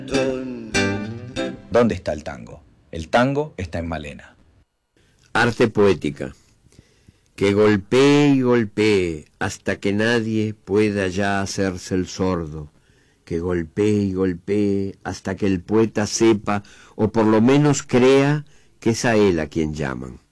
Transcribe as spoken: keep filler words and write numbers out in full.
¿Dónde está el tango? El tango está en Malena. Arte poética. Que golpee y golpee hasta que nadie pueda ya hacerse el sordo. Que golpee y golpee hasta que el poeta sepa, o por lo menos crea, que es a él a quien llaman.